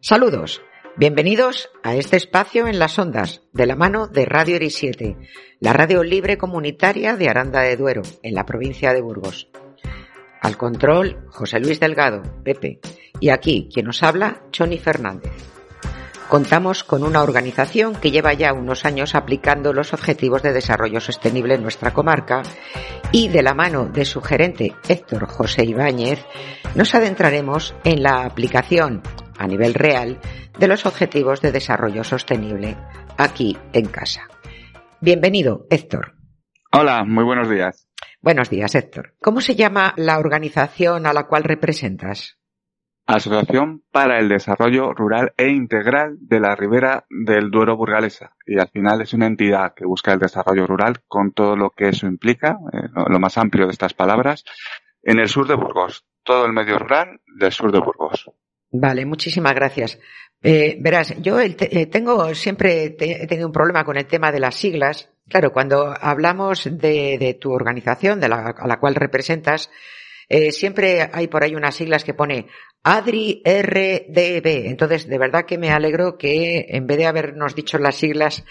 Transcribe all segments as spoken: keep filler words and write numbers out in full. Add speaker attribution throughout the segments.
Speaker 1: Saludos, bienvenidos a este espacio en las ondas, de la mano de Radio ERI siete, la radio libre comunitaria de Aranda de Duero, en la provincia de Burgos. Al control, José Luis Delgado, Pepe, y aquí, quien os habla, Choni Fernández. Contamos con una organización que lleva ya unos años aplicando los Objetivos de Desarrollo Sostenible en nuestra comarca y, de la mano de su gerente Héctor José Ibáñez, nos adentraremos en la aplicación a nivel real de los Objetivos de Desarrollo Sostenible aquí en casa. Bienvenido, Héctor.
Speaker 2: Hola, muy buenos días.
Speaker 1: Buenos días, Héctor. ¿Cómo se llama la organización a la cual representas?
Speaker 2: Asociación para el Desarrollo Rural e Integral de la Ribera del Duero Burgalesa. Y al final es una entidad que busca el desarrollo rural con todo lo que eso implica, eh, lo más amplio de estas palabras, en el sur de Burgos. Todo el medio rural del sur de Burgos.
Speaker 1: Vale, muchísimas gracias. Eh, verás, yo el te, eh, tengo siempre te, he tenido un problema con el tema de las siglas. Claro, cuando hablamos de, de tu organización, de la, a la cual representas, eh, siempre hay por ahí unas siglas que pone ADRI R D B. Entonces, de verdad que me alegro que en vez de habernos dicho las siglas,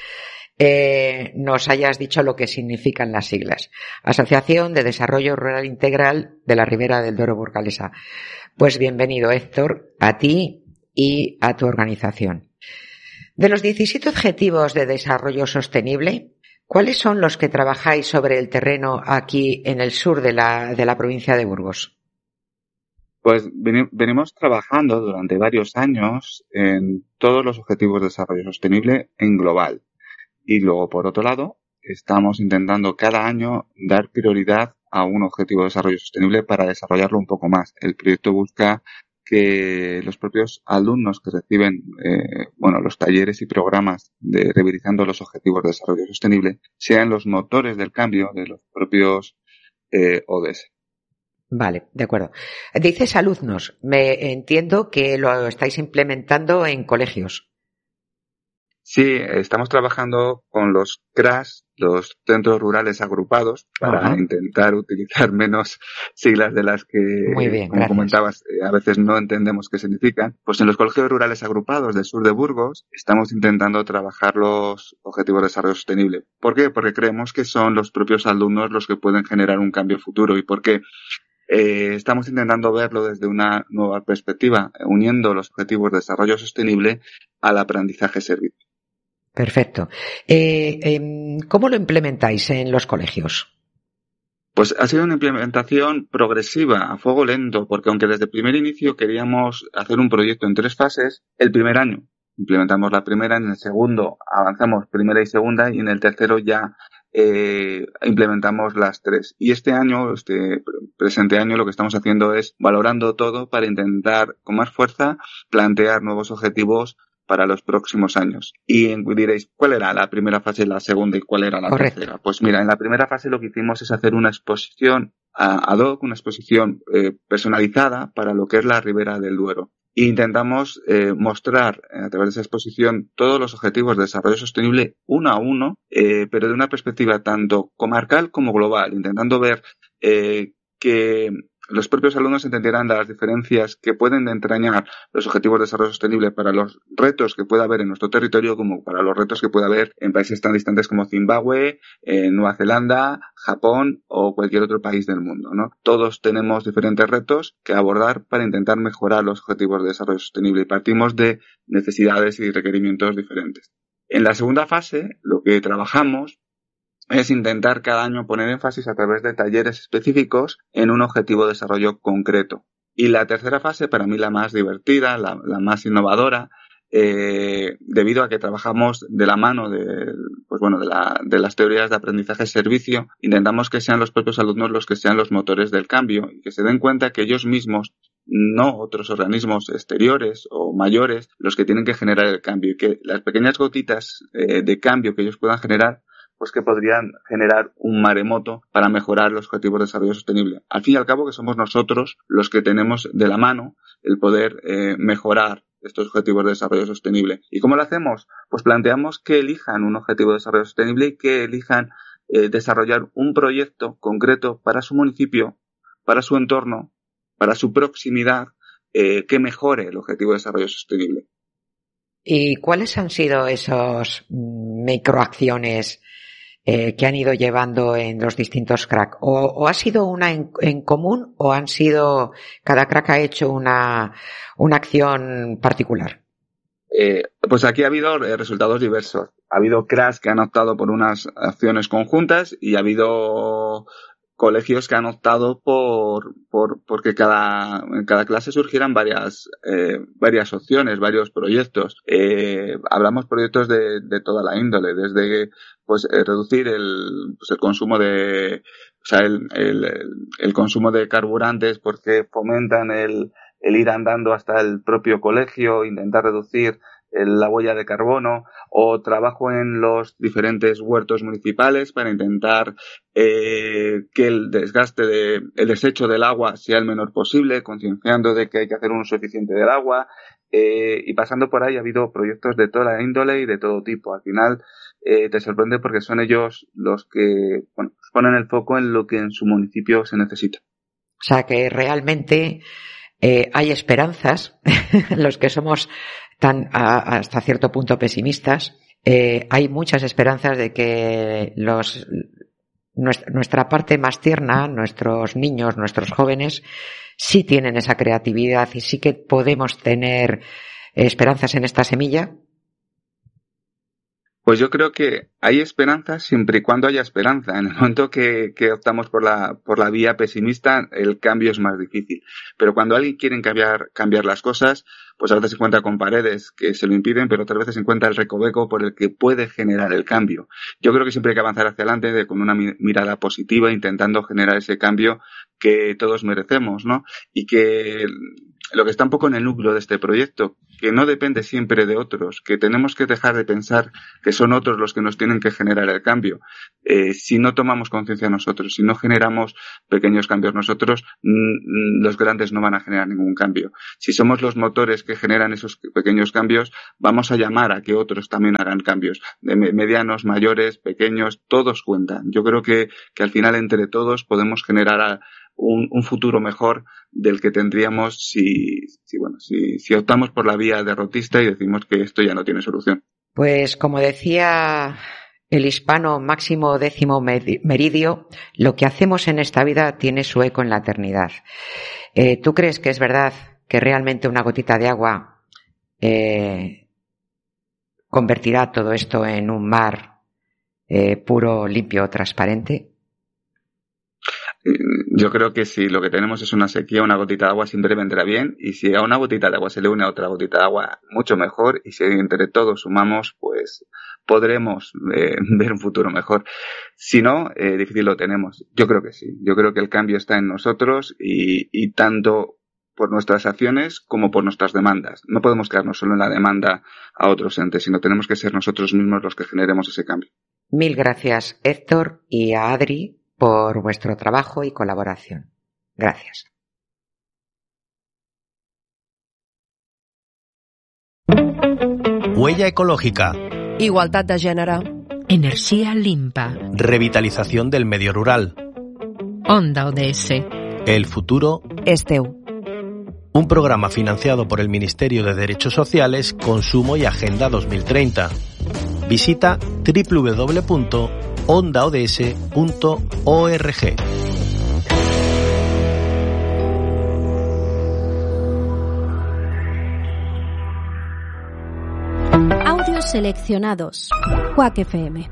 Speaker 1: eh, nos hayas dicho lo que significan las siglas. Asociación de Desarrollo Rural Integral de la Ribera del Duero Burgalesa. Pues bienvenido, Héctor, a ti y a tu organización. De los diecisiete Objetivos de Desarrollo Sostenible, ¿cuáles son los que trabajáis sobre el terreno aquí en el sur de la, de la provincia de Burgos?
Speaker 2: Pues venimos trabajando durante varios años en todos los Objetivos de Desarrollo Sostenible en global. Y luego, por otro lado, estamos intentando cada año dar prioridad a un objetivo de desarrollo sostenible para desarrollarlo un poco más. El proyecto busca que los propios alumnos que reciben eh, bueno, los talleres y programas de Revisando los Objetivos de Desarrollo Sostenible sean los motores del cambio de los propios eh, O D S.
Speaker 1: Vale, de acuerdo. Dices alumnos, me entiendo que lo estáis implementando en colegios.
Speaker 2: Sí, estamos trabajando con los C R A S, los centros rurales agrupados, para Ajá. intentar utilizar menos siglas de las que,
Speaker 1: Muy bien,
Speaker 2: como
Speaker 1: gracias.
Speaker 2: comentabas, a veces no entendemos qué significan. Pues en los colegios rurales agrupados del sur de Burgos estamos intentando trabajar los Objetivos de Desarrollo Sostenible. ¿Por qué? Porque creemos que son los propios alumnos los que pueden generar un cambio futuro y porque eh, estamos intentando verlo desde una nueva perspectiva, uniendo los Objetivos de Desarrollo Sostenible al aprendizaje-servicio.
Speaker 1: Perfecto. Eh, eh, ¿Cómo lo implementáis en los colegios?
Speaker 2: Pues ha sido una implementación progresiva, a fuego lento, porque aunque desde el primer inicio queríamos hacer un proyecto en tres fases, el primer año implementamos la primera, en el segundo avanzamos primera y segunda y en el tercero ya eh, implementamos las tres. Y este año, este presente año, lo que estamos haciendo es valorando todo para intentar con más fuerza plantear nuevos objetivos para los próximos años. Y diréis, ¿cuál era la primera fase, la segunda y cuál era la
Speaker 1: Correcto.
Speaker 2: tercera? Pues mira, en la primera fase lo que hicimos es hacer una exposición ad hoc, una exposición eh, personalizada para lo que es la Ribera del Duero. E intentamos eh, mostrar a través de esa exposición todos los objetivos de desarrollo sostenible uno a uno, eh, pero de una perspectiva tanto comarcal como global, intentando ver eh, que los propios alumnos entendieran las diferencias que pueden entrañar los objetivos de desarrollo sostenible para los retos que pueda haber en nuestro territorio como para los retos que pueda haber en países tan distantes como Zimbabue, eh, Nueva Zelanda, Japón o cualquier otro país del mundo, ¿no? Todos tenemos diferentes retos que abordar para intentar mejorar los objetivos de desarrollo sostenible y partimos de necesidades y requerimientos diferentes. En la segunda fase, lo que trabajamos es intentar cada año poner énfasis a través de talleres específicos en un objetivo de desarrollo concreto. Y la tercera fase, para mí la más divertida, la, la más innovadora, eh, debido a que trabajamos de la mano de, pues bueno, de, la, de las teorías de aprendizaje-servicio, intentamos que sean los propios alumnos los que sean los motores del cambio y que se den cuenta que ellos mismos, no otros organismos exteriores o mayores, los que tienen que generar el cambio y que las pequeñas gotitas eh, de cambio que ellos puedan generar pues que podrían generar un maremoto para mejorar los objetivos de desarrollo sostenible. Al fin y al cabo que somos nosotros los que tenemos de la mano el poder eh, mejorar estos objetivos de desarrollo sostenible. ¿Y cómo lo hacemos? Pues planteamos que elijan un objetivo de desarrollo sostenible y que elijan eh, desarrollar un proyecto concreto para su municipio, para su entorno, para su proximidad, eh, que mejore el objetivo de desarrollo sostenible.
Speaker 1: ¿Y cuáles han sido esos microacciones eh, que han ido llevando en los distintos crack? ¿O, o ha sido una en, en común o han sido, cada crack ha hecho una, una acción particular?
Speaker 2: Eh, pues aquí ha habido resultados diversos. Ha habido cracks que han optado por unas acciones conjuntas y ha habido colegios que han optado por, por porque cada, en cada clase surgieran varias, eh, varias opciones, varios proyectos. Eh, hablamos proyectos de, de toda la índole, desde pues eh, reducir el, pues, el consumo de, o sea, el, el, el consumo de carburantes porque fomentan el, el ir andando hasta el propio colegio, intentar reducir la huella de carbono, o trabajo en los diferentes huertos municipales para intentar eh, que el desgaste de, el desecho del agua sea el menor posible, concienciando de que hay que hacer un uso eficiente del agua, eh, y pasando por ahí ha habido proyectos de toda la índole y de todo tipo. Al final eh, te sorprende porque son ellos los que bueno, ponen el foco en lo que en su municipio se necesita.
Speaker 1: O sea que realmente eh, hay esperanzas, los que somos tan a, hasta cierto punto pesimistas, eh, hay muchas esperanzas de que los nuestra, nuestra parte más tierna, nuestros niños, nuestros jóvenes, sí tienen esa creatividad y sí que podemos tener esperanzas en esta semilla.
Speaker 2: Pues yo creo que hay esperanza siempre y cuando haya esperanza. En el momento que, que optamos por la, por la vía pesimista, el cambio es más difícil. Pero cuando alguien quiere cambiar, cambiar las cosas, pues a veces se encuentra con paredes que se lo impiden, pero otras veces se encuentra el recoveco por el que puede generar el cambio. Yo creo que siempre hay que avanzar hacia adelante de, con una mirada positiva, intentando generar ese cambio que todos merecemos, ¿no? Y que lo que está un poco en el núcleo de este proyecto, que no depende siempre de otros, que tenemos que dejar de pensar que son otros los que nos tienen que generar el cambio. Eh, si no tomamos conciencia nosotros, si no generamos pequeños cambios nosotros, mmm, los grandes no van a generar ningún cambio. Si somos los motores que generan esos pequeños cambios, vamos a llamar a que otros también hagan cambios. De medianos, mayores, pequeños, todos cuentan. Yo creo que, que al final entre todos podemos generar a, Un, un futuro mejor del que tendríamos si, si bueno, si, si optamos por la vía derrotista y decimos que esto ya no tiene solución.
Speaker 1: Pues como decía el hispano Máximo Décimo Meridio, lo que hacemos en esta vida tiene su eco en la eternidad. Eh, ¿Tú crees que es verdad que realmente una gotita de agua eh, convertirá todo esto en un mar eh, puro, limpio, transparente?
Speaker 2: Yo creo que si lo que tenemos es una sequía, una gotita de agua siempre vendrá bien, y si a una gotita de agua se le une a otra gotita de agua, mucho mejor, y si entre todos sumamos, pues podremos eh, ver un futuro mejor. Si no, eh, difícil lo tenemos. Yo creo que sí. Yo creo que el cambio está en nosotros y, y tanto por nuestras acciones como por nuestras demandas. No podemos quedarnos solo en la demanda a otros entes, sino tenemos que ser nosotros mismos los que generemos ese cambio.
Speaker 1: Mil gracias, Héctor, y a Adri por vuestro trabajo y colaboración. Gracias.
Speaker 3: Huella ecológica.
Speaker 4: Igualtat de gènere.
Speaker 5: Energía limpa.
Speaker 3: Revitalización del medio rural.
Speaker 5: Onda O D S.
Speaker 3: El futuro
Speaker 4: És teu.
Speaker 3: Un programa financiado por el Ministerio de Derechos Sociales, Consumo y Agenda dos mil treinta. Visita doble u doble u doble u punto onda o d s punto org.
Speaker 6: Audios seleccionados. Quack F M.